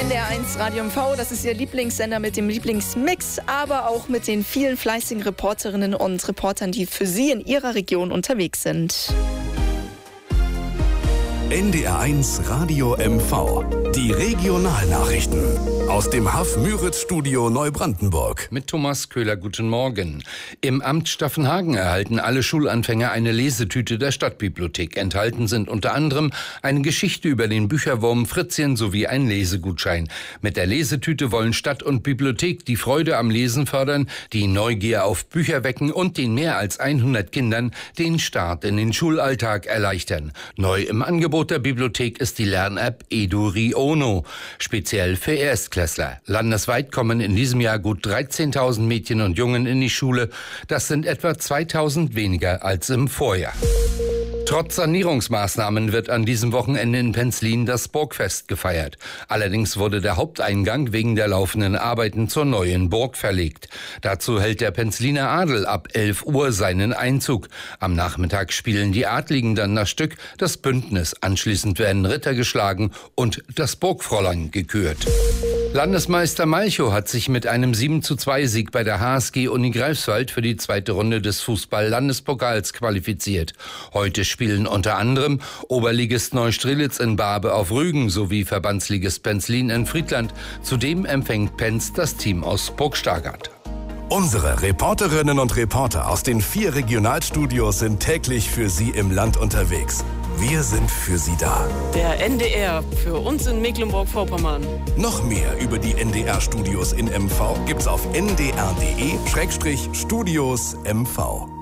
NDR1 Radio MV, das ist Ihr Lieblingssender mit dem Lieblingsmix, aber auch mit den vielen fleißigen Reporterinnen und Reportern, die für Sie in Ihrer Region unterwegs sind. NDR1 Radio MV. Die Regionalnachrichten aus dem Haff-Müritz-Studio Neubrandenburg. Mit Thomas Köhler, guten Morgen. Im Amt Staffenhagen erhalten alle Schulanfänger eine Lesetüte der Stadtbibliothek. Enthalten sind unter anderem eine Geschichte über den Bücherwurm Fritzchen sowie ein Lesegutschein. Mit der Lesetüte wollen Stadt und Bibliothek die Freude am Lesen fördern, die Neugier auf Bücher wecken und den mehr als 100 Kindern den Start in den Schulalltag erleichtern. Neu im Angebot der Bibliothek ist die Lern-App EduRiono, speziell für Erstklässler. Landesweit kommen in diesem Jahr gut 13.000 Mädchen und Jungen in die Schule. Das sind etwa 2.000 weniger als im Vorjahr. Trotz Sanierungsmaßnahmen wird an diesem Wochenende in Penzlin das Burgfest gefeiert. Allerdings wurde der Haupteingang wegen der laufenden Arbeiten zur neuen Burg verlegt. Dazu hält der Penzliner Adel ab 11 Uhr seinen Einzug. Am Nachmittag spielen die Adligen dann das Stück Das Bündnis. Anschließend werden Ritter geschlagen und das Burgfräulein gekürt. Landesmeister Malchow hat sich mit einem 7:2 Sieg bei der HSG Uni Greifswald für die zweite Runde des Fußball-Landespokals qualifiziert. Heute spielen unter anderem Oberligist Neustrelitz in Barbe auf Rügen sowie Verbandsligist Penzlin in Friedland. Zudem empfängt Penz das Team aus Burgstargard. Unsere Reporterinnen und Reporter aus den 4 Regionalstudios sind täglich für Sie im Land unterwegs. Wir sind für Sie da. Der NDR für uns in Mecklenburg-Vorpommern. Noch mehr über die NDR-Studios in MV gibt's auf ndr.de/Studios MV.